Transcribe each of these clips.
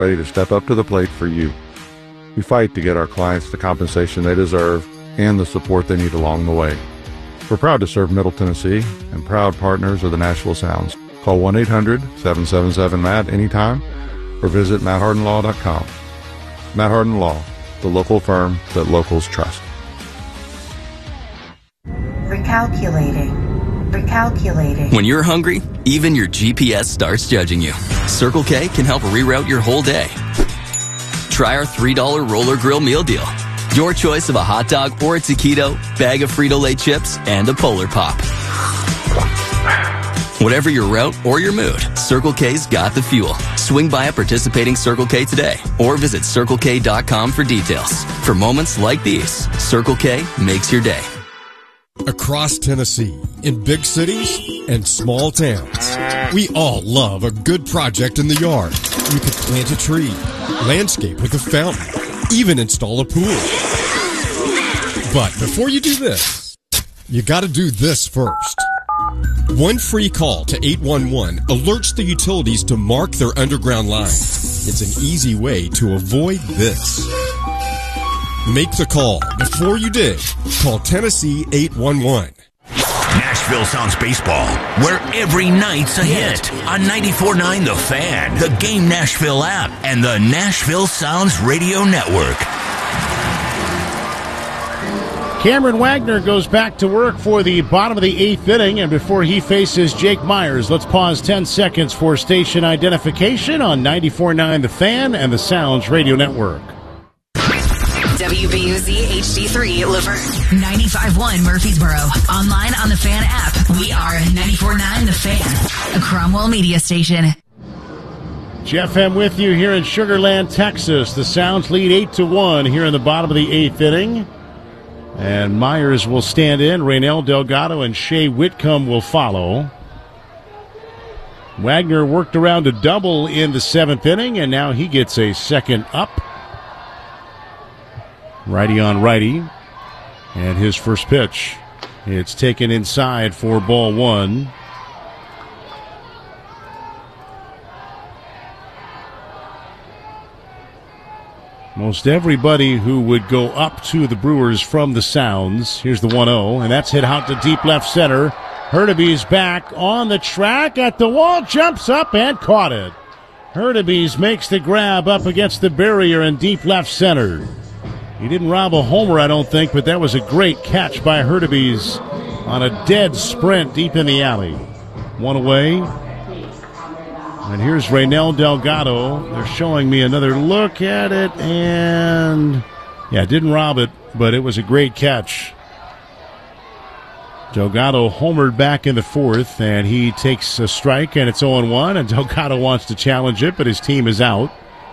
ready to step up to the plate for you. We fight to get our clients the compensation they deserve and the support they need along the way. We're proud to serve Middle Tennessee and proud partners of the Nashville Sounds. Call 1-800-777-MATT anytime or visit MattHardenLaw.com. Matt Harden Law, the local firm that locals trust. Recalculating. When you're hungry, even your GPS starts judging you. Circle K can help reroute your whole day. Try our $3 Roller Grill Meal Deal. Your choice of a hot dog or a taquito, bag of Frito-Lay chips, and a Polar Pop. Whatever your route or your mood, Circle K's got the fuel. Swing by a participating Circle K today or visit CircleK.com for details. For moments like these, Circle K makes your day. Across Tennessee, in big cities and small towns, we all love a good project in the yard. You could plant a tree, landscape with a fountain, even install a pool. But before you do this, you got to do this first. One free call to 811 alerts the utilities to mark their underground lines. It's an easy way to avoid this. Make the call before you dig. Call Tennessee 811. Nashville Sounds Baseball, where every night's a hit on 94.9 The Fan, the Game Nashville app, and the Nashville Sounds Radio Network. Cameron Wagner goes back to work for the bottom of the 8th inning, and before he faces Jake Myers, let's pause 10 seconds for station identification on 94.9 The Fan and the Sounds Radio Network. WBUZ HD3 Laverne, 95.1 Murfreesboro. Online on the Fan app. We are 94.9 The Fan, a Cromwell media station. Jeff M. with you here in Sugar Land, Texas. The Sounds lead 8-1 here in the bottom of the 8th inning. And Myers will stand in. Raynel Delgado and Shea Whitcomb will follow. Wagner worked around a double in the 7th inning, and now he gets a second up. Righty on righty. And his first pitch. It's taken inside for ball one. Most everybody who would go up to the Brewers from the Sounds. Here's the 1-0, and that's hit out to deep left center. Hurtubise back on the track at the wall, jumps up and caught it. Hurtubise makes the grab up against the barrier in deep left center. He didn't rob a homer, I don't think, but that was a great catch by Hurtubise on a dead sprint deep in the alley. One away. And here's Raynel Delgado. They're showing me another look at it, and yeah, didn't rob it, but it was a great catch. Delgado homered back in the 4th, and he takes a strike, and it's 0-1, and Delgado wants to challenge it, but his team is out.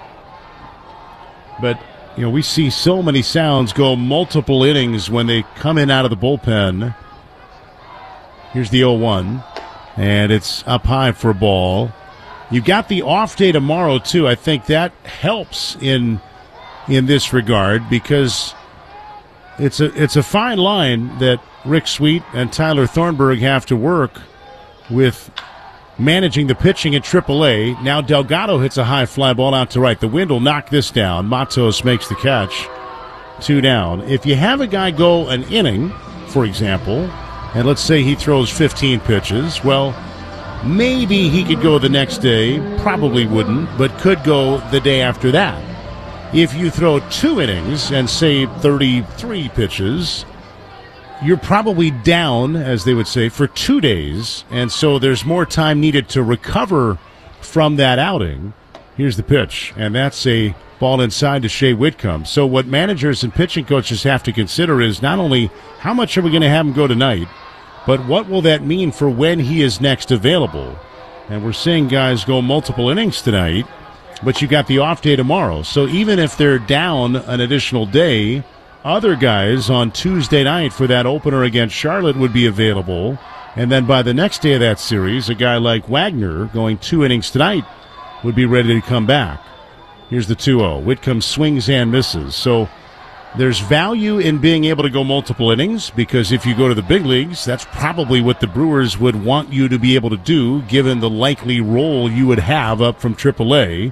But, you know, we see so many Sounds go multiple innings when they come in out of the bullpen. Here's the 0-1, and it's up high for a ball. You got the off day tomorrow, too. I think that helps in this regard because it's a fine line that Rick Sweet and Tyler Thornburg have to work with managing the pitching at AAA. Now Delgado hits a high fly ball out to right. The wind will knock this down. Matos makes the catch. 2 down. If you have a guy go an inning, for example, and let's say he throws 15 pitches, well, maybe he could go the next day, probably wouldn't, but could go the day after that. If you throw 2 innings and say 33 pitches, you're probably down, as they would say, for 2 days, and so there's more time needed to recover from that outing. Here's the pitch, and that's a ball inside to Shea Whitcomb. So what managers and pitching coaches have to consider is not only how much are we going to have him go tonight, but what will that mean for when he is next available? And we're seeing guys go multiple innings tonight, but you got the off day tomorrow. So even if they're down an additional day, other guys on Tuesday night for that opener against Charlotte would be available. And then by the next day of that series, a guy like Wagner going 2 innings tonight would be ready to come back. Here's the 2-0. Whitcomb swings and misses. So there's value in being able to go multiple innings because if you go to the big leagues, that's probably what the Brewers would want you to be able to do given the likely role you would have up from AAA.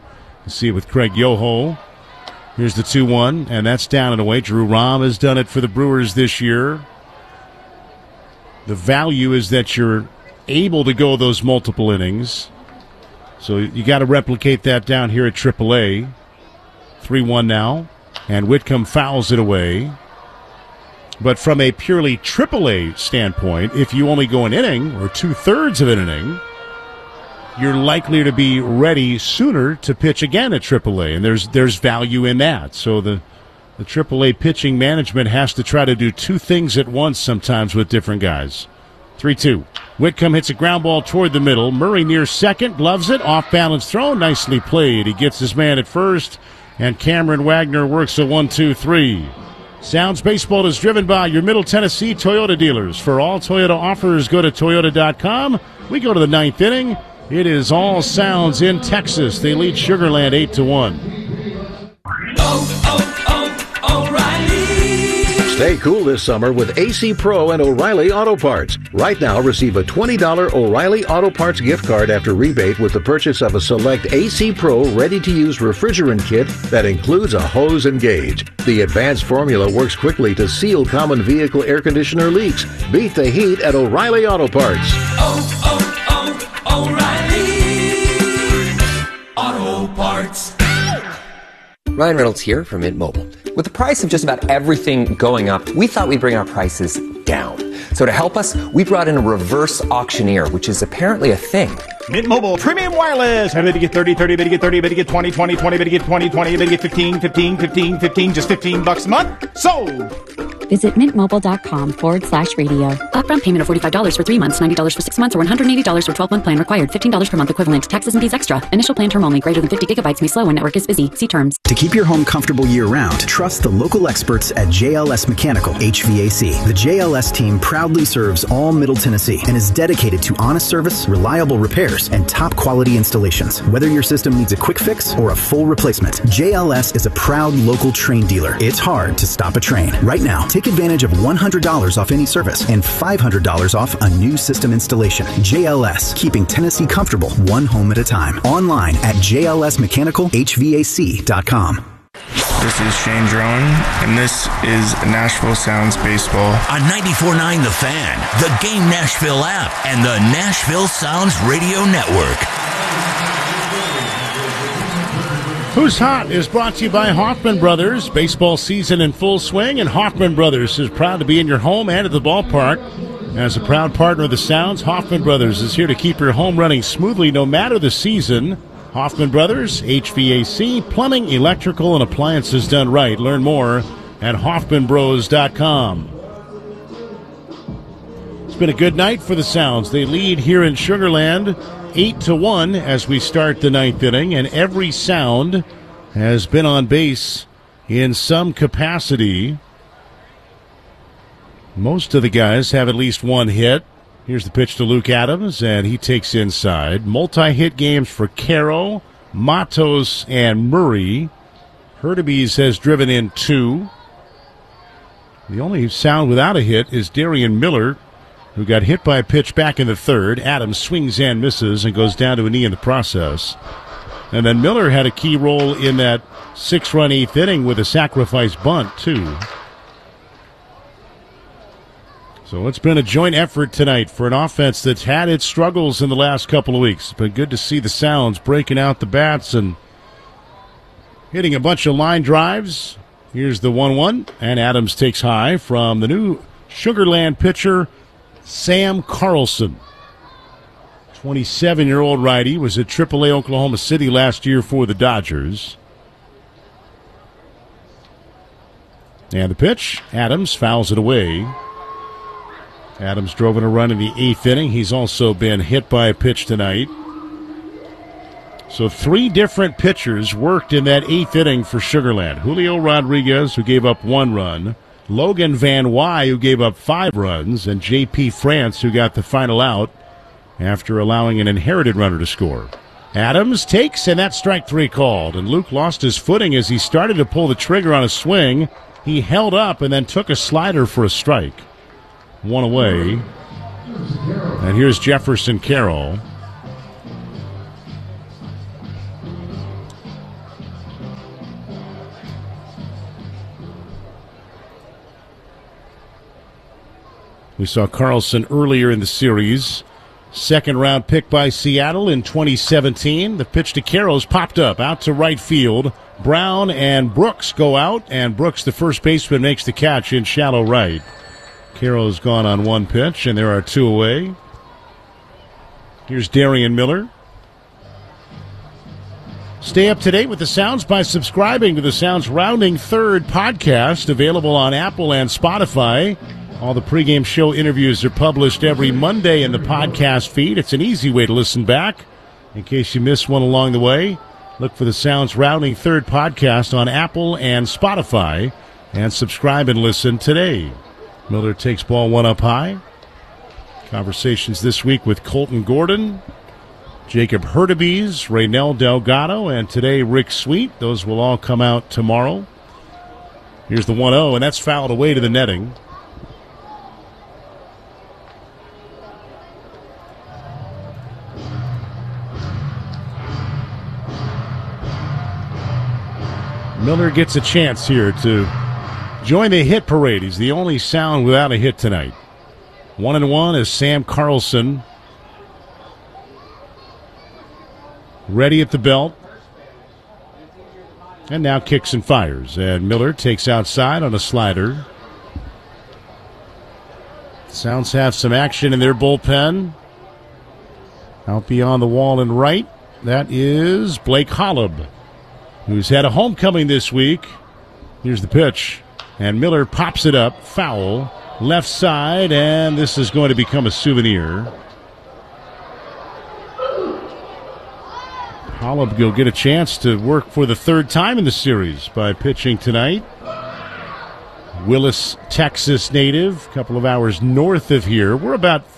You see it with Craig Yoho. Here's the 2-1, and that's down and away. Drew Rahm has done it for the Brewers this year. The value is that you're able to go those multiple innings. So you got to replicate that down here at AAA. 3-1 now, and Whitcomb fouls it away. But from a purely AAA standpoint, if you only go an inning or 2/3 of an inning, you're likely to be ready sooner to pitch again at AAA, and there's value in that. So the AAA pitching management has to try to do two things at once sometimes with different guys. 3-2. Whitcomb hits a ground ball toward the middle. Murray near second, gloves it, off-balance throw, nicely played. He gets his man at first, and Cameron Wagner works a 1-2-3. Sounds Baseball is driven by your Middle Tennessee Toyota dealers. For all Toyota offers, go to Toyota.com. We go to the 9th inning. It is all Sounds in Texas. They lead Sugar Land 8-1. O'Reilly. Stay cool this summer with AC Pro and O'Reilly Auto Parts. Right now, receive a $20 O'Reilly Auto Parts gift card after rebate with the purchase of a select AC Pro ready-to-use refrigerant kit that includes a hose and gauge. The advanced formula works quickly to seal common vehicle air conditioner leaks. Beat the heat at O'Reilly Auto Parts. O'Reilly Auto Parts. Ryan Reynolds here from Mint Mobile. With the price of just about everything going up, we thought we'd bring our prices down. So to help us, we brought in a reverse auctioneer, which is apparently a thing. Mint Mobile Premium Wireless. How to get 30, 30, to get 30, to get 20, 20, 20, to get 20, 20, to get 15, 15, 15, 15, just $15 a month. Sold! Visit mintmobile.com/radio. Upfront payment of $45 for 3 months, $90 for 6 months, or $180 for 12-month plan required. $15 per month equivalent. Taxes and fees extra. Initial plan term only. Greater than 50 gigabytes may slow when network is busy. See terms. To keep your home comfortable year-round, trust the local experts at JLS Mechanical HVAC. The JLS team proudly serves all Middle Tennessee and is dedicated to honest service, reliable repairs, and top-quality installations. Whether your system needs a quick fix or a full replacement, JLS is a proud local Trane dealer. It's hard to stop a Trane. Right now, take advantage of $100 off any service and $500 off a new system installation. JLS, keeping Tennessee comfortable one home at a time. Online at jlsmechanicalhvac.com. This is Shane Drone, and this is Nashville Sounds Baseball. On 94.9 The Fan, the Game Nashville app, and the Nashville Sounds Radio Network. Who's Hot is brought to you by Hoffman Brothers. Baseball season in full swing, and Hoffman Brothers is proud to be in your home and at the ballpark. As a proud partner of the Sounds, Hoffman Brothers is here to keep your home running smoothly no matter the season. Hoffman Brothers, HVAC, plumbing, electrical, and appliances done right. Learn more at HoffmanBros.com. It's been a good night for the Sounds. They lead here in Sugar Land 8-1 as we start the 9th inning, and every Sound has been on base in some capacity. Most of the guys have at least one hit. Here's the pitch to Luke Adams, and he takes inside. Multi-hit games for Caro, Matos, and Murray. Hurtubise has driven in 2. The only Sound without a hit is Darian Miller, who got hit by a pitch back in the 3rd. Adams swings and misses and goes down to a knee in the process. And then Miller had a key role in that 6-run 8th inning with a sacrifice bunt, too. So it's been a joint effort tonight for an offense that's had its struggles in the last couple of weeks. It's been good to see the Sounds breaking out the bats and hitting a bunch of line drives. Here's the 1-1, and Adams takes high from the new Sugar Land pitcher, Sam Carlson. 27-year-old righty, was at AAA Oklahoma City last year for the Dodgers. And the pitch, Adams fouls it away. Adams drove in a run in the 8th inning. He's also been hit by a pitch tonight. So 3 different pitchers worked in that 8th inning for Sugar Land. Julio Rodriguez, who gave up 1 run. Logan Van Wy, who gave up 5 runs. And J.P. France, who got the final out after allowing an inherited runner to score. Adams takes, and that's strike 3 called. And Luke lost his footing as he started to pull the trigger on a swing. He held up and then took a slider for a strike. 1 away. And here's Jefferson Carroll. We saw Carlson earlier in the series. Second-round pick by Seattle in 2017. The pitch to Carroll's popped up out to right field. Brown and Brooks go out, and Brooks, the first baseman, makes the catch in shallow right. Carroll's gone on one pitch, and there are two away. Here's Darian Miller. Stay up to date with the Sounds by subscribing to the Sounds Rounding Third podcast, available on Apple and Spotify. All the pregame show interviews are published every Monday in the podcast feed. It's an easy way to listen back. In case you miss one along the way, look for the Sounds Rounding Third podcast on Apple and Spotify, and subscribe and listen today. Miller takes ball one up high. Conversations this week with Colton Gordon, Jacob Hurtubise, Raynel Delgado, and today Rick Sweet. Those will all come out tomorrow. Here's the 1-0, and that's fouled away to the netting. Miller gets a chance here to join the hit parade. He's the only Sound without a hit tonight. 1-1 is Sam Carlson. Ready at the belt. And now kicks and fires. And Miller takes outside on a slider. Sounds have some action in their bullpen. Out beyond the wall and right, that is Blake Holub, who's had a homecoming this week. Here's the pitch. And Miller pops it up. Foul. Left side, and this is going to become a souvenir. Holub will get a chance to work for the third time in the series by pitching tonight. Willis, Texas native, a couple of hours north of here. We're about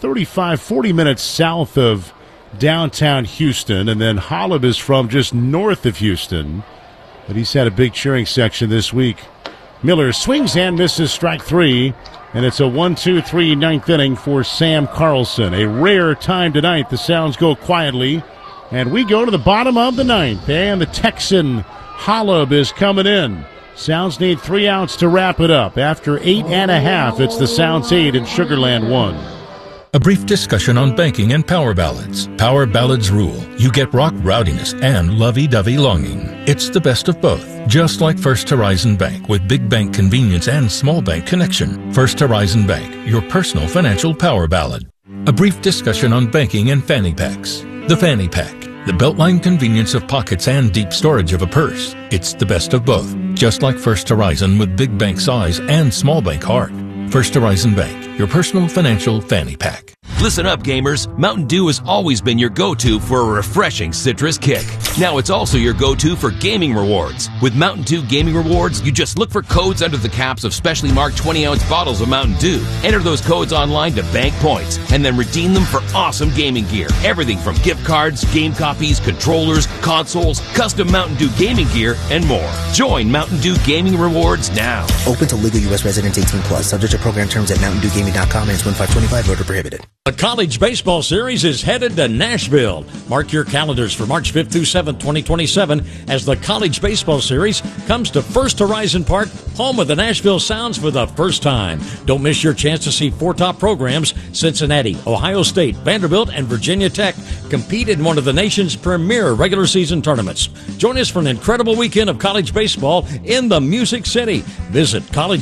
40 minutes south of downtown Houston, and then Holub is from just north of Houston. But he's had a big cheering section this week. Miller swings and misses, strike three, and it's a 1-2-3 ninth inning for Sam Carlson. A rare time tonight. The Sounds go quietly, and we go to the bottom of the ninth, and the Texan Holub is coming in. Sounds need 3 outs to wrap it up. After 8.5, it's the Sounds 8 and Sugarland 1. A brief discussion on banking and power ballads. Power ballads rule. You get rock rowdiness and lovey-dovey longing. It's the best of both. Just like First Horizon Bank with big bank convenience and small bank connection. First Horizon Bank, your personal financial power ballad. A brief discussion on banking and fanny packs. The fanny pack. The Beltline convenience of pockets and deep storage of a purse. It's the best of both. Just like First Horizon with big bank size and small bank heart. First Horizon Bank, your personal financial fanny pack. Listen up, gamers. Mountain Dew has always been your go-to for a refreshing citrus kick. Now it's also your go-to for gaming rewards. With Mountain Dew Gaming Rewards, you just look for codes under the caps of specially marked 20-ounce bottles of Mountain Dew. Enter those codes online to bank points, and then redeem them for awesome gaming gear. Everything from gift cards, game copies, controllers, consoles, custom Mountain Dew gaming gear, and more. Join Mountain Dew Gaming Rewards now. Open to legal U.S. residents 18+. Subject to program terms at MountainDewGaming.com and it's 1525. Voter prohibited. The College Baseball Series is headed to Nashville. Mark your calendars for March 5th through 7th, 2027, as the College Baseball Series comes to First Horizon Park, home of the Nashville Sounds for the first time. Don't miss your chance to see 4 top programs: Cincinnati, Ohio State, Vanderbilt, and Virginia Tech compete in one of the nation's premier regular season tournaments. Join us for an incredible weekend of college baseball in the Music City. Visit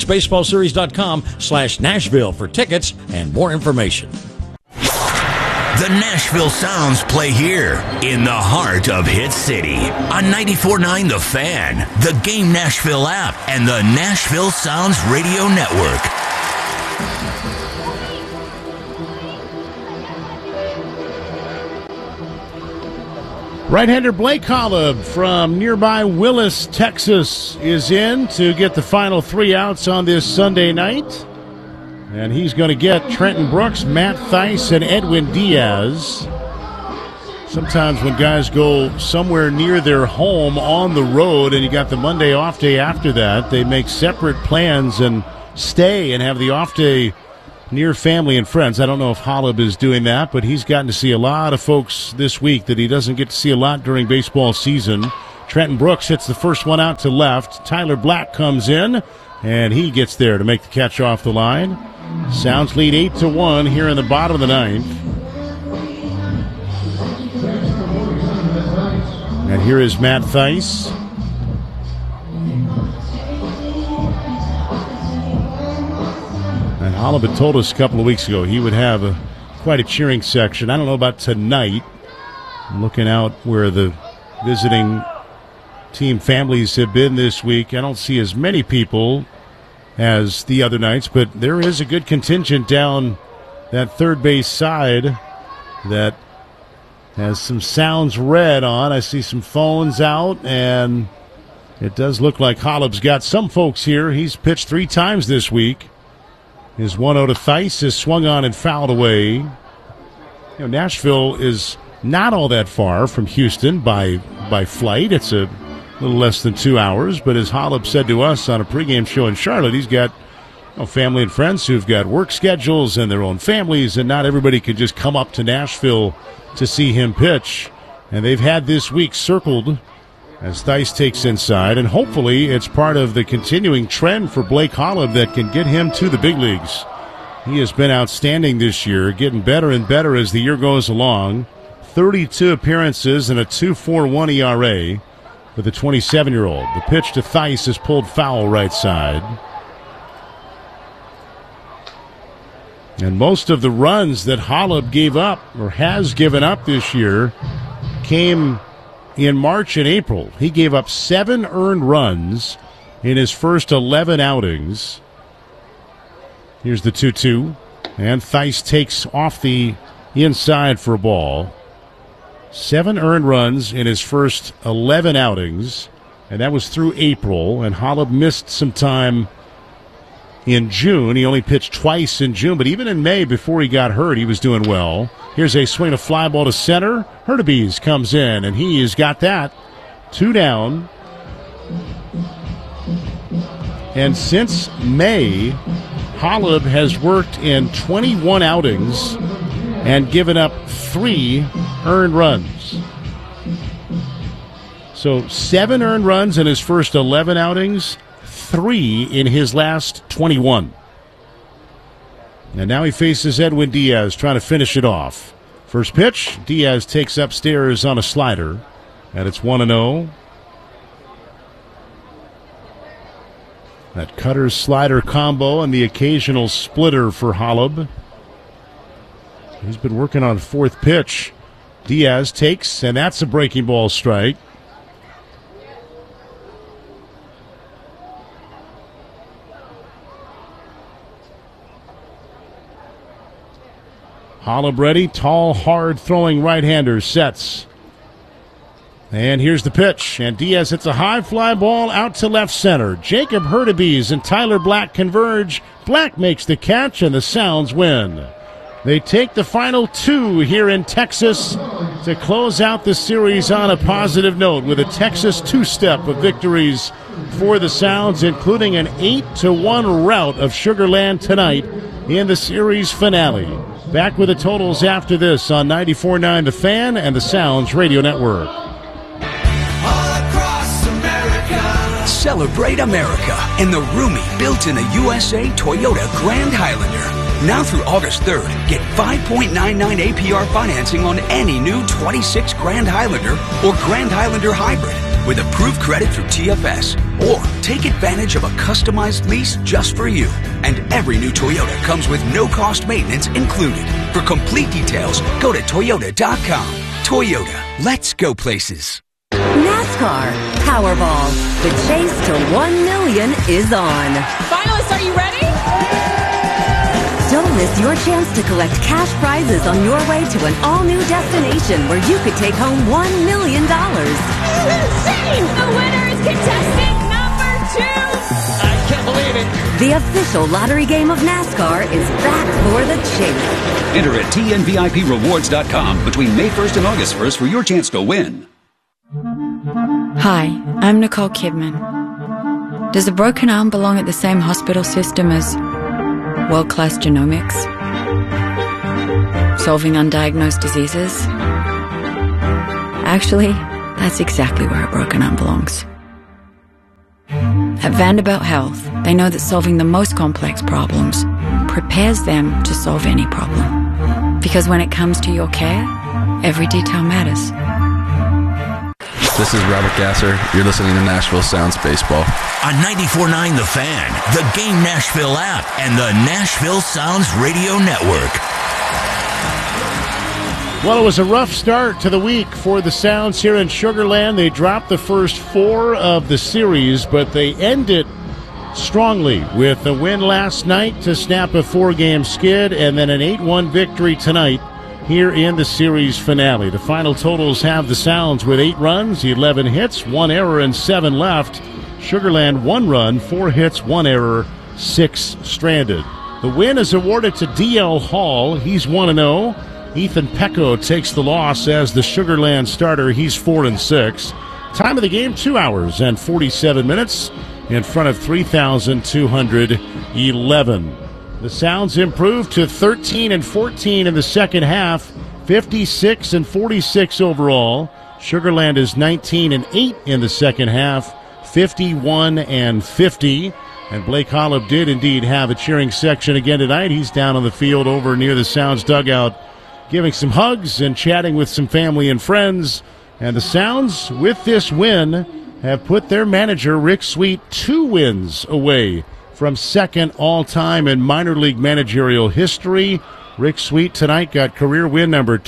collegebaseballseries.com/Nashville for tickets and more information. The Nashville Sounds play here in the heart of Hit City on 94.9 The Fan, the Game Nashville app, and the Nashville Sounds Radio Network. Right-hander Blake Holub from nearby Willis, Texas, is in to get the final 3 outs on this Sunday night. And he's going to get Trenton Brooks, Matt Theis, and Edwin Diaz. Sometimes when guys go somewhere near their home on the road and you got the Monday off day after that, they make separate plans and stay and have the off day near family and friends. I don't know if Holub is doing that, but he's gotten to see a lot of folks this week that he doesn't get to see a lot during baseball season. Trenton Brooks hits the first one out to left. Tyler Black comes in, and he gets there to make the catch off the line. Sounds lead 8-1 here in the bottom of the ninth. And here is Matt Theis. And Holub had told us a couple of weeks ago he would have quite a cheering section. I don't know about tonight. I'm looking out where the visiting team families have been this week. I don't see as many people as the other nights, but there is a good contingent down that third base side that has some sounds red on. I see some phones out, and it does look like Holub's got some folks here. He's pitched 3 times this week. His 1-0 to Theis is swung on and fouled away. Nashville is not all that far from Houston by flight. It's a little less than 2 hours, but as Holub said to us on a pregame show in Charlotte, he's got family and friends who've got work schedules and their own families, and not everybody could just come up to Nashville to see him pitch. And they've had this week circled as Theis takes inside, and hopefully it's part of the continuing trend for Blake Holub that can get him to the big leagues. He has been outstanding this year, getting better and better as the year goes along. 32 appearances and a 2.41 ERA for the 27-year-old. The pitch to Theis is pulled foul right side. And most of the runs that Holub gave up or has given up this year came in March and April. He gave up 7 earned runs in his first 11 outings. Here's the 2-2. And Theis takes off the inside for a ball. 7 earned runs in his first 11 outings, and that was through April. And Holub missed some time in June. He only pitched twice in June, but even in May, before he got hurt, he was doing well. Here's a swing, a fly ball to center. Hurtubise comes in, and he has got that. 2 down. And since May, Holub has worked in 21 outings and given up 3 earned runs. So 7 earned runs in his first 11 outings, 3 in his last 21. And now he faces Edwin Diaz, trying to finish it off. First pitch, Diaz takes upstairs on a slider, and it's 1-0. That cutter-slider combo and the occasional splitter for Holub. He's been working on fourth pitch. Diaz takes, and that's a breaking ball strike. Holub ready, tall, hard throwing right-hander, sets. And here's the pitch, and Diaz hits a high fly ball out to left center. Jacob Hurtubise and Tyler Black converge. Black makes the catch, and the Sounds win. They take the final 2 here in Texas to close out the series on a positive note with a Texas 2-step of victories for the Sounds, including an 8-1 rout of Sugar Land tonight in the series finale. Back with the totals after this on 94.9 The Fan and the Sounds Radio Network. Celebrate America in the roomy, built-in the USA Toyota Grand Highlander. Now through August 3rd, get 5.99 APR financing on any new 26 Grand Highlander or Grand Highlander Hybrid with approved credit through TFS. Or take advantage of a customized lease just for you. And every new Toyota comes with no-cost maintenance included. For complete details, go to Toyota.com. Toyota, let's go places. NASCAR Powerball. The chase to 1 million is on. Finalists, are you ready? Don't miss your chance to collect cash prizes on your way to an all-new destination where you could take home $1 million. This is insane! The winner is contestant number 2! I can't believe it. The official lottery game of NASCAR is back for the chase. Enter at TNVIPrewards.com between May 1st and August 1st for your chance to win. Hi, I'm Nicole Kidman. Does a broken arm belong at the same hospital system as world-class genomics? Solving undiagnosed diseases? Actually, that's exactly where a broken arm belongs. At Vanderbilt Health, they know that solving the most complex problems prepares them to solve any problem. Because when it comes to your care, every detail matters. This is Robert Gasser. You're listening to Nashville Sounds Baseball. On 94.9 The Fan, the Game Nashville app, and the Nashville Sounds Radio Network. Well, it was a rough start to the week for the Sounds here in Sugar Land. They dropped the first 4 of the series, but they ended strongly with a win last night to snap a 4-game skid and then an 8-1 victory tonight here in the series finale. The final totals have the Sounds with 8 runs, 11 hits, 1 error, and 7 left. Sugar Land 1 run, 4 hits, 1 error, 6 stranded. The win is awarded to D.L. Hall. He's 1-0. Ethan Pecco takes the loss as the Sugar Land starter. He's 4-6. Time of the game, 2 hours and 47 minutes in front of 3,211. The Sounds improved to 13-14 in the second half, 56-46 overall. Sugar Land is 19-8 in the second half, 51-50. And Blake Holub did indeed have a cheering section again tonight. He's down on the field over near the Sounds dugout, giving some hugs and chatting with some family and friends. And the Sounds, with this win, have put their manager, Rick Sweet, 2 wins away from second all-time in minor league managerial history. Rick Sweet tonight got career win number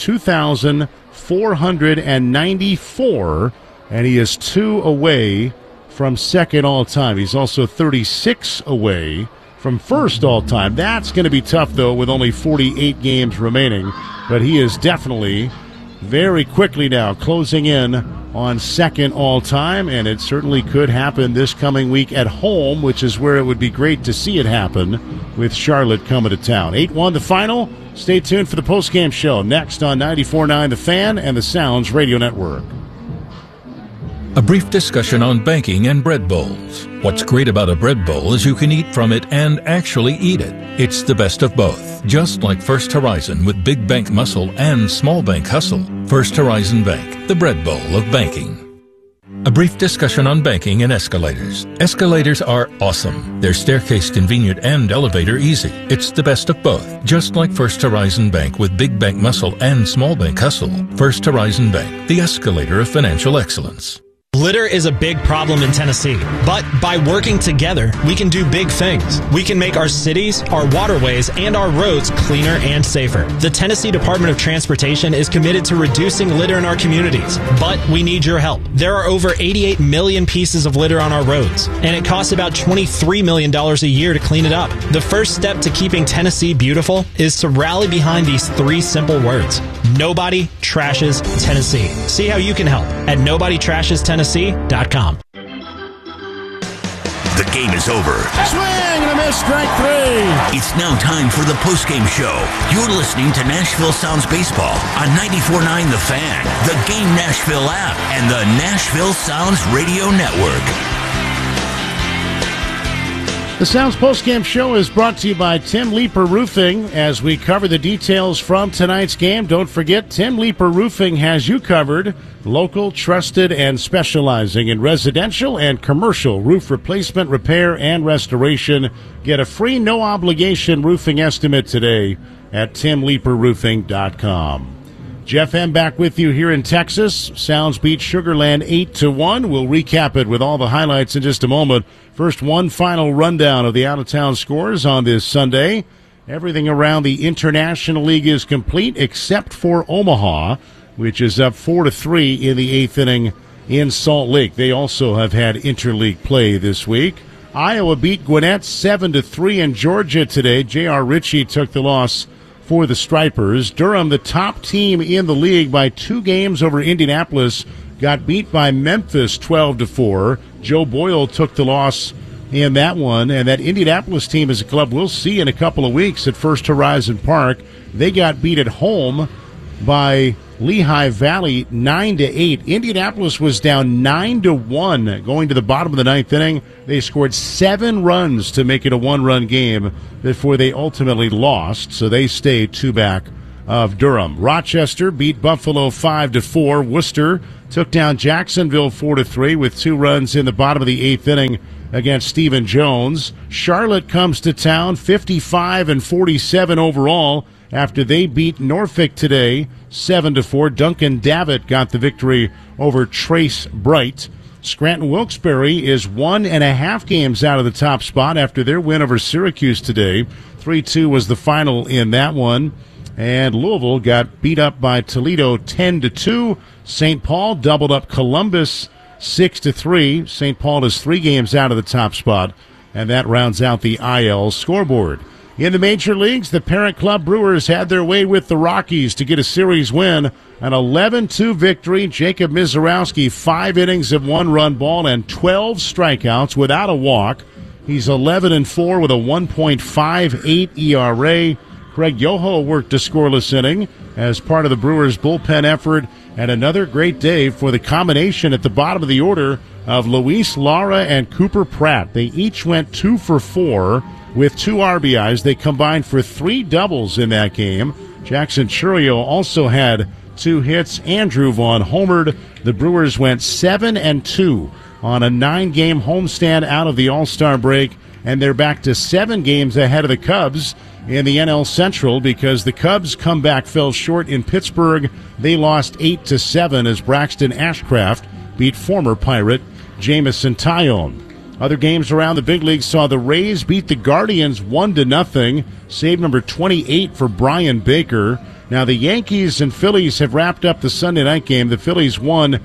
2,494, and he is 2 away from second all-time. He's also 36 away from first all-time. That's going to be tough, though, with only 48 games remaining. But he is definitely very quickly now closing in on second all-time, and it certainly could happen this coming week at home, which is where it would be great to see it happen with Charlotte coming to town. 8-1 the final. Stay tuned for the postgame show next on 94.9 The Fan and the Sounds Radio Network. A brief discussion on banking and bread bowls. What's great about a bread bowl is you can eat from it and actually eat it. It's the best of both, just like First Horizon with big bank muscle and small bank hustle. First Horizon Bank, the bread bowl of banking. A brief discussion on banking and escalators. Escalators are awesome. They're staircase convenient and elevator easy. It's the best of both, just like First Horizon Bank with big bank muscle and small bank hustle. First Horizon Bank, the escalator of financial excellence. Litter is a big problem in Tennessee, but by working together, we can do big things. We can make our cities, our waterways, and our roads cleaner and safer. The Tennessee Department of Transportation is committed to reducing litter in our communities, but we need your help. There are over 88 million pieces of litter on our roads, and it costs about $23 million a year to clean it up. The first step to keeping Tennessee beautiful is to rally behind these 3 simple words. Nobody trashes Tennessee. See how you can help at NobodyTrashesTennessee.com. The game is over. Swing and a miss, strike 3. It's now time for the postgame show. You're listening to Nashville Sounds Baseball on 94.9 The Fan, the Game Nashville app, and the Nashville Sounds Radio Network. The Sounds postgame show is brought to you by Tim Leeper Roofing. As we cover the details from tonight's game, don't forget Tim Leeper Roofing has you covered. Local, trusted, and specializing in residential and commercial roof replacement, repair, and restoration. Get a free, no-obligation roofing estimate today at timleeperroofing.com. Jeff M. back with you here in Texas. Sounds beat Sugar Land 8-1. We'll recap it with all the highlights in just a moment. First, one final rundown of the out-of-town scores on this Sunday. Everything around the International League is complete except for Omaha, which is up 4-3 in the 8th inning in Salt Lake. They also have had interleague play this week. Iowa beat Gwinnett 7-3 in Georgia today. J.R. Ritchie took the loss for the Stripers. Durham, the top team in the league by 2 games over Indianapolis, got beat by Memphis 12-4. Joe Boyle took the loss in that one, and that Indianapolis team is a club we'll see in a couple of weeks at First Horizon Park. They got beat at home by Lehigh Valley 9-8. Indianapolis was down 9-1 going to the bottom of the 9th inning. They scored 7 runs to make it a 1-run game before they ultimately lost, so they stayed 2 back of Durham. Rochester beat Buffalo 5-4. Worcester took down Jacksonville 4-3 with 2 runs in the bottom of the 8th inning against Stephen Jones. Charlotte comes to town 55-47 overall after they beat Norfolk today 7-4. Duncan Davitt got the victory over Trace Bright. Scranton Wilkes-Barre is 1.5 games out of the top spot after their win over Syracuse today. 3-2 was the final in that one. And Louisville got beat up by Toledo 10-2. St. Paul doubled up Columbus 6-3. St. Paul is 3 games out of the top spot, and that rounds out the IL scoreboard. In the major leagues, the parent club Brewers had their way with the Rockies to get a series win, an 11-2 victory. Jacob Mizorowski, 5 innings of 1-run ball and 12 strikeouts without a walk. He's 11-4 with a 1.58 ERA. Craig Yoho worked a scoreless inning as part of the Brewers' bullpen effort, and another great day for the combination at the bottom of the order of Luis Lara and Cooper Pratt. They each went 2 for 4 with 2 RBIs. They combined for 3 doubles in that game. Jackson Chourio also had 2 hits. Andrew Vaughn homered. The Brewers went 7-2 on a 9-game homestand out of the All-Star break, and they're back to 7 games ahead of the Cubs in the NL Central because the Cubs' comeback fell short in Pittsburgh. They lost 8-7 as Braxton Ashcraft beat former Pirate Jameson Taillon. Other games around the big leagues saw the Rays beat the Guardians 1-0. Save number 28 for Brian Baker. Now the Yankees and Phillies have wrapped up the Sunday night game. The Phillies won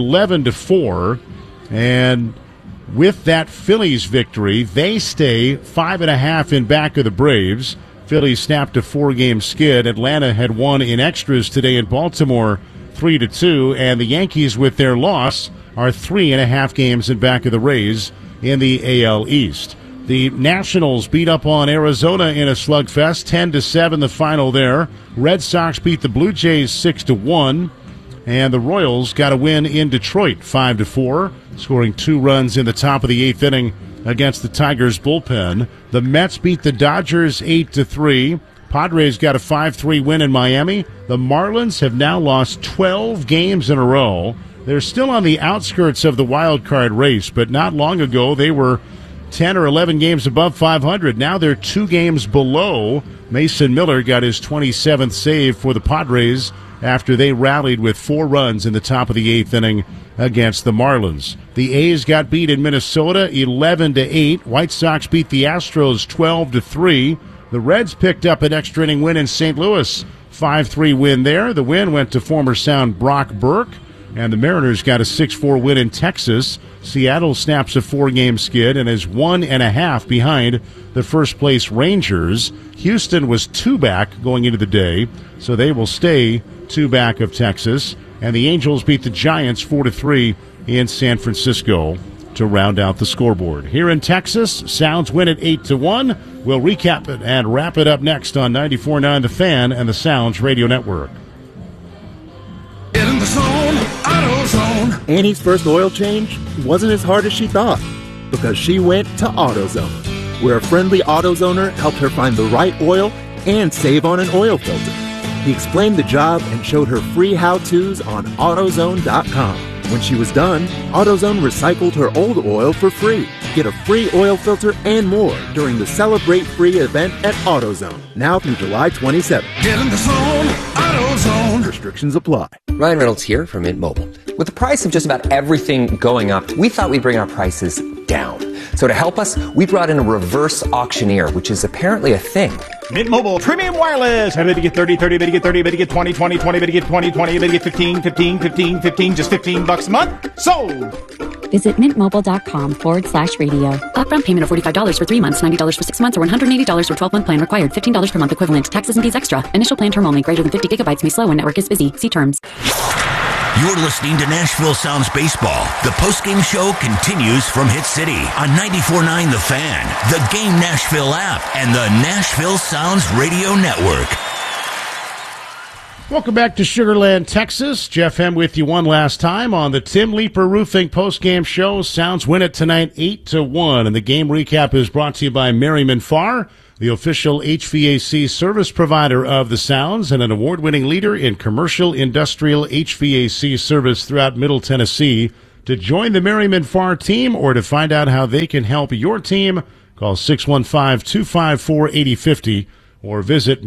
11-4, and with that Phillies victory, they stay 5.5 in back of the Braves. Phillies snapped a 4-game skid. Atlanta had won in extras today in Baltimore 3-2, and the Yankees with their loss are 3.5 games in back of the Rays in the AL East. The Nationals beat up on Arizona in a slugfest, 10-7 the final there. Red Sox beat the Blue Jays 6-1, and the Royals got a win in Detroit 5-4, scoring 2 runs in the top of the 8th inning against the Tigers bullpen. The Mets beat the Dodgers 8-3. Padres got a 5-3 win in Miami. The Marlins have now lost 12 games in a row. They're still on the outskirts of the wild card race, but not long ago they were 10 or 11 games above 500. Now they're 2 games below. Mason Miller got his 27th save for the Padres after they rallied with 4 runs in the top of the 8th inning against the Marlins. The A's got beat in Minnesota 11-8. White Sox beat the Astros 12-3. The Reds picked up an extra inning win in St. Louis, 5-3 win there. The win went to former Sound Brock Burke, and the Mariners got a 6-4 win in Texas. Seattle snaps a 4-game skid and is 1.5 behind the first-place Rangers. Houston was 2 back going into the day, so they will stay 2 back of Texas. And the Angels beat the Giants 4-3 in San Francisco to round out the scoreboard. Here in Texas, Sounds win at 8-1. We'll recap it and wrap it up next on 94.9 The Fan and the Sounds Radio Network. In the zone, AutoZone. Annie's first oil change wasn't as hard as she thought because she went to AutoZone, where a friendly AutoZoner helped her find the right oil and save on an oil filter. He explained the job and showed her free how-tos on AutoZone.com. When she was done, AutoZone recycled her old oil for free. Get a free oil filter and more during the Celebrate Free event at AutoZone, now through July 27th. Get in the zone, AutoZone. Restrictions apply. Ryan Reynolds here from Mint Mobile. With the price of just about everything going up, we thought we'd bring our prices down. So to help us, we brought in a reverse auctioneer, which is apparently a thing. Mint Mobile Premium Wireless. How did you get 30, 30, bid you get 30, bid you get 20, 20, 20, bid you get 20, 20, bid you get 15, 15, 15, 15, just $15 a month? Sold! Visit mintmobile.com/radio. Upfront payment of $45 for 3 months, $90 for 6 months, or $180 for 12-month plan required. $15 per month equivalent. Taxes and fees extra. Initial plan term only. Greater than 50 gigabytes may slow when network is busy. See terms. You're listening to Nashville Sounds Baseball. The postgame show continues from Hit City on 94.9 The Fan, the Game Nashville app, and the Nashville Sounds Radio Network. Welcome back to Sugar Land, Texas. Jeff Hem with you one last time on the Tim Leeper Roofing postgame show. Sounds win it tonight 8-1, and the game recap is brought to you by Merriman Farr. the official HVAC service provider of the Sounds and an award-winning leader in commercial industrial HVAC service throughout Middle Tennessee. To join the Merriman Farr team or to find out how they can help your team, call 615-254-8050 or visit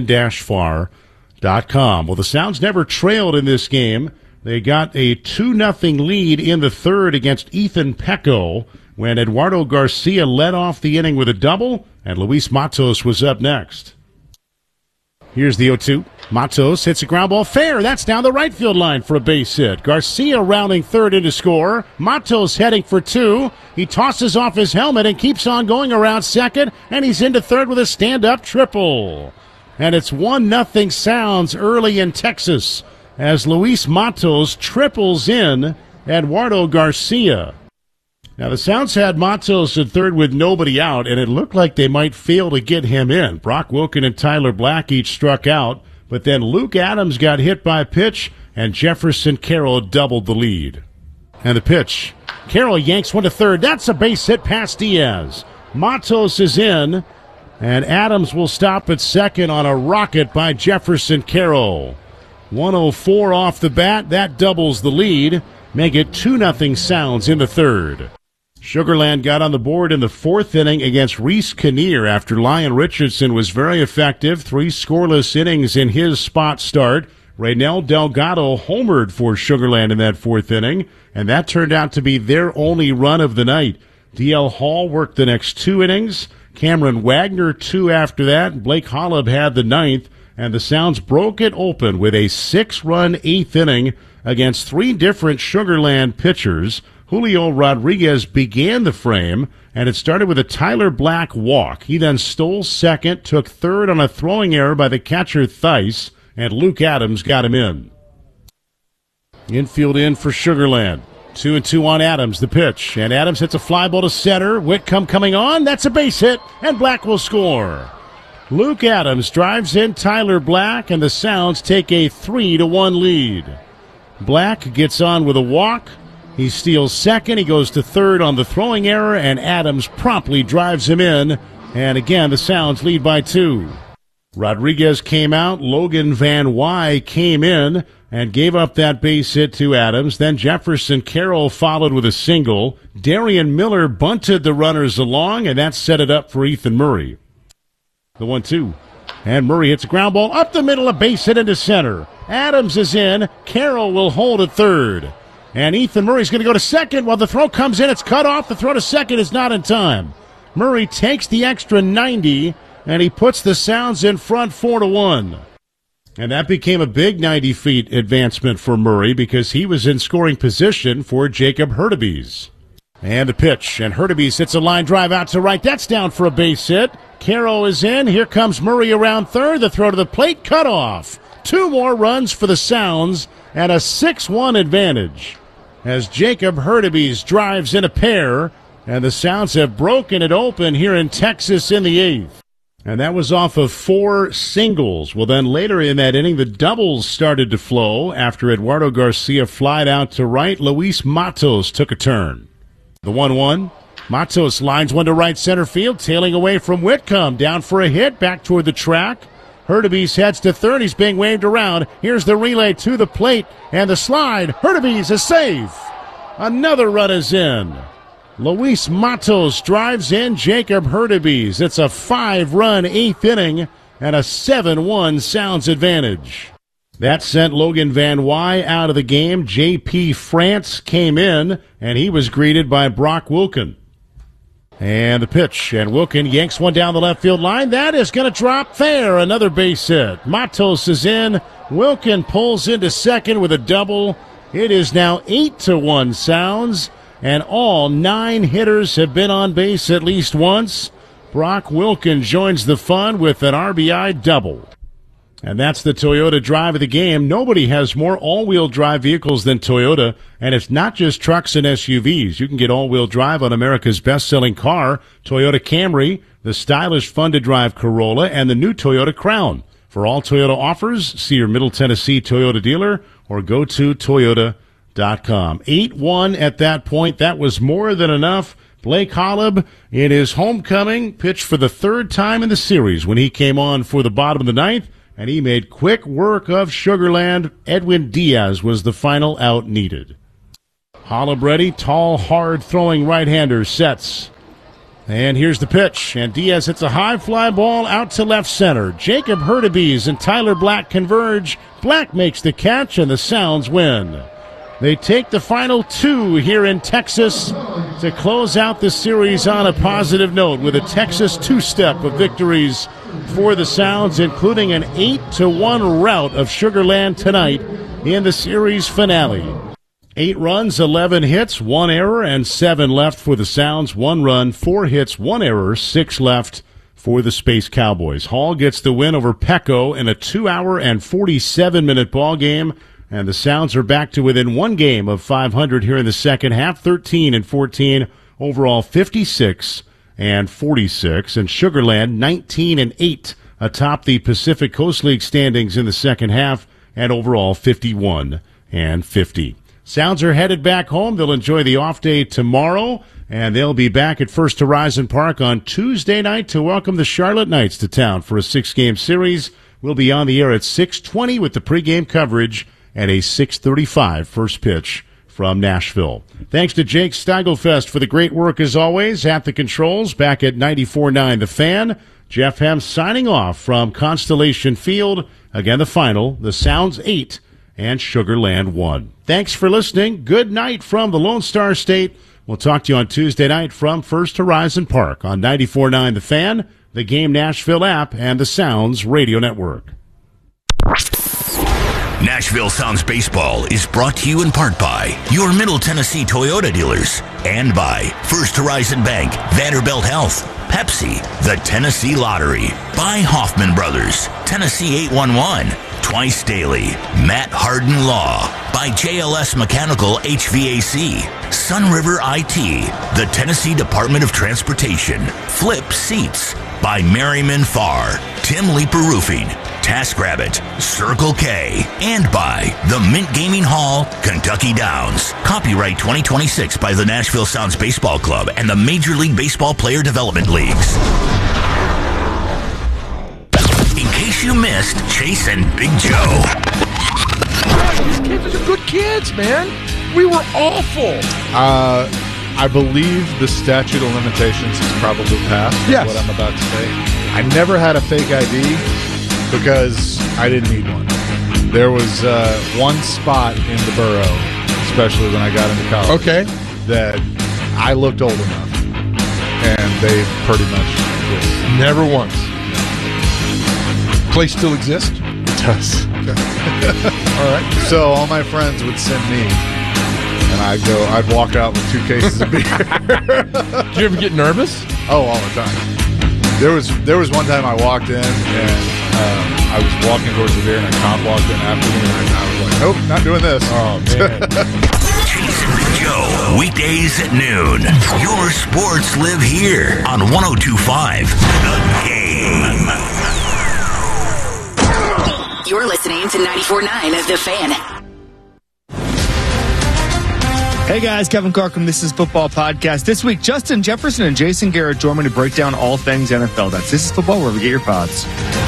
merriman-farr.com. Well, the Sounds never trailed in this game. They got a 2-0 lead in the third against Ethan Pecco when Eduardo Garcia led off the inning with a double, and Luis Matos was up next. Here's the 0-2. Matos hits a ground ball fair. That's down the right field line for a base hit. Garcia rounding third in to score. Matos heading for two. He tosses off his helmet and keeps on going around second, and he's into third with a stand-up triple. And it's 1-0 Sounds early in Texas as Luis Matos triples in Eduardo Garcia. Now, the Sounds had Matos at third with nobody out, and it looked like they might fail to get him in. Brock Wilken and Tyler Black each struck out, but then Luke Adams got hit by a pitch, and Jefferson Carroll doubled the lead. And the pitch. Carroll yanks one to third. That's a base hit past Diaz. Matos is in, and Adams will stop at second on a rocket by Jefferson Carroll. 104 off the bat. That doubles the lead. Make it 2-0 Sounds in the third. Sugar Land got on the board in the fourth inning against Reese Kinnear after Lyon Richardson was very effective. 3 scoreless innings in his spot start. Raynel Delgado homered for Sugar Land in that fourth inning, and that turned out to be their only run of the night. D.L. Hall worked the next 2 innings. Cameron Wagner 2 after that. Blake Holub had the 9th, and the Sounds broke it open with a 6-run 8th inning against 3 different Sugar Land pitchers. Julio Rodriguez began the frame, and it started with a Tyler Black walk. He then stole second, took third on a throwing error by the catcher Theis, and Luke Adams got him in. Infield in for Sugar Land. 2-2 on Adams, the pitch, and Adams hits a fly ball to center. Whitcomb coming on. That's a base hit, and Black will score. Luke Adams drives in Tyler Black, and the Sounds take a 3-1 lead. Black gets on with a walk. He steals second. He goes to third on the throwing error, and Adams promptly drives him in. And again, the Sounds lead by 2. Rodriguez came out. Logan Van Wy came in and gave up that base hit to Adams. Then Jefferson Carroll followed with a single. Darian Miller bunted the runners along, and that set it up for Ethan Murray. The 1-2. And Murray hits a ground ball up the middle, a base hit into center. Adams is in. Carroll will hold at third. And Ethan Murray's going to go to second. While the throw comes in, it's cut off. The throw to second is not in time. Murray takes the extra 90, and he puts the Sounds in front 4-1. And that became a big 90-feet advancement for Murray because he was in scoring position for Jacob Hurtubise. And the pitch, and Hurtubise hits a line drive out to right. That's down for a base hit. Carroll is in. Here comes Murray around third. The throw to the plate, cut off. 2 more runs for the Sounds and a 6-1 advantage as Jacob Hurtubise drives in a pair, and the Sounds have broken it open here in Texas in the 8th. And that was off of 4 singles. Well, then later in that inning, the doubles started to flow after Eduardo Garcia flied out to right. Luis Matos took a turn. The 1-1. Matos lines one to right center field, tailing away from Whitcomb. Down for a hit, back toward the track. Hurtubise heads to third. He's being waved around. Here's the relay to the plate and the slide. Hurtubise is safe. Another run is in. Luis Matos drives in Jacob Hurtubise. It's a 5-run 8th inning and a 7-1 Sounds advantage. That sent Logan Van Wy out of the game. J.P. France came in, and he was greeted by Brock Wilken. And the pitch, and Wilken yanks one down the left field line. That is going to drop fair. Another base hit. Matos is in. Wilken pulls into second with a double. It is now 8-1 Sounds, and all 9 hitters have been on base at least once. Brock Wilken joins the fun with an RBI double. And that's the Toyota drive of the game. Nobody has more all-wheel drive vehicles than Toyota, and it's not just trucks and SUVs. You can get all-wheel drive on America's best-selling car, Toyota Camry, the stylish, fun-to-drive Corolla, and the new Toyota Crown. For all Toyota offers, see your Middle Tennessee Toyota dealer or go to Toyota.com. 8-1 at that point. That was more than enough Blake Holub in his homecoming pitched for the third time in the series when he came on for the bottom of the ninth, and he made quick work of Sugar Land. Edwin Diaz was the final out needed. Holub ready, tall, hard-throwing right-hander sets. And here's the pitch, and Diaz hits a high fly ball out to left center. Jacob Hurtubise and Tyler Black converge. Black makes the catch, and the Sounds win. They take the final two here in Texas to close out the series on a positive note with a Texas two-step of victories for the Sounds, including an 8-1 rout of Sugar Land tonight in the series finale. 8 runs, 11 hits, 1 error, and 7 left for the Sounds. 1 run, 4 hits, 1 error, 6 left for the Space Cowboys. Hall gets the win over Pecco in a 2-hour and 47-minute ball game, and the Sounds are back to within 1 game of 500 here in the second half, 13-14, overall 56-46, and Sugar Land 19-8 atop the Pacific Coast League standings in the second half, and overall 51-50. Sounds are headed back home. They'll enjoy the off day tomorrow, and they'll be back at First Horizon Park on Tuesday night to welcome the Charlotte Knights to town for a 6-game series. We'll be on the air at 6:20 with the pregame coverage and a 6:35 first pitch from Nashville. Thanks to Jake Steigelfest for the great work as always at the controls back at 94.9 The Fan. Jeff Hem signing off from Constellation Field. Again, the final, the Sounds 8 and Sugar Land 1. Thanks for listening. Good night from the Lone Star State. We'll talk to you on Tuesday night from First Horizon Park on 94.9 The Fan, the Game Nashville app, and the Sounds Radio Network. Nashville Sounds Baseball is brought to you in part by your Middle Tennessee Toyota dealers and by First Horizon Bank, Vanderbilt Health, Pepsi, the Tennessee Lottery, by Hoffman Brothers, Tennessee 811, Twice Daily, Matt Harden Law, by JLS Mechanical HVAC, Sunriver IT, the Tennessee Department of Transportation, Flip Seats, by Merriman Farr, Tim Leeper Roofing, TaskRabbit, Circle K, and by the Mint Gaming Hall, Kentucky Downs. Copyright 2026 by the Nashville Sounds Baseball Club and the Major League Baseball Player Development Leagues. In case you missed Chase and Big Joe. These kids are good kids, man. We were awful. I believe the statute of limitations has probably passed. Yes. What I'm about to say. I never had a fake ID because I didn't need one. There was one spot in the borough, especially when I got into college, that I looked old enough, and they pretty much just never once. Place still exists? It does. Okay. All right. So all my friends would send me, and I'd walk out with 2 cases of beer. Do you ever get nervous? Oh, all the time. There was one time I walked in and I was walking towards the beer and a cop walked in after me and I was like, nope, not doing this. Oh, man. Chase and Big Joe, weekdays at noon. Your sports live here on 102.5 The Game. You're listening to 94.9 The Fan. Hey guys, Kevin Clark from This Is Football Podcast. This week, Justin Jefferson and Jason Garrett join me to break down all things NFL. That's This Is Football, wherever you get your pods.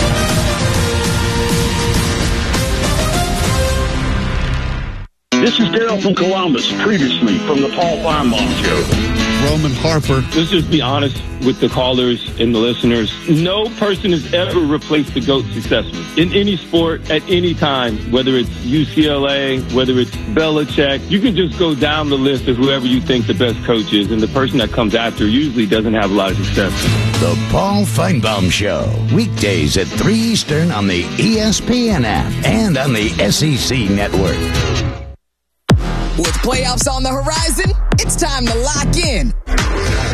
This is Daryl from Columbus, previously from the Paul Feinbaum Show. Roman Harper. Let's just be honest with the callers and the listeners. No person has ever replaced the GOAT successfully in any sport at any time, whether it's UCLA, whether it's Belichick. You can just go down the list of whoever you think the best coach is, and the person that comes after usually doesn't have a lot of success. The Paul Feinbaum Show, weekdays at 3 Eastern on the ESPN app and on the SEC Network. With playoffs on the horizon, it's time to lock in.